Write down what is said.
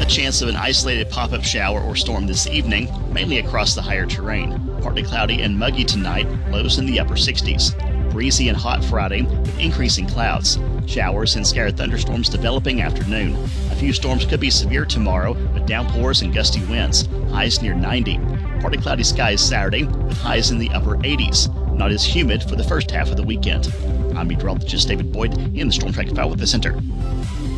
A chance of an isolated pop-up shower or storm this evening, mainly across the higher terrain. Partly cloudy and muggy tonight, lows in the upper 60s. Breezy and hot Friday with increasing clouds. Showers and scattered thunderstorms developing afternoon. A few storms could be severe tomorrow with downpours and gusty winds. Highs near 90. Partly cloudy skies Saturday with highs in the upper 80s. Not as humid for the first half of the weekend. I'm meteorologist David Boyd in the Storm Track 5 Weather Center.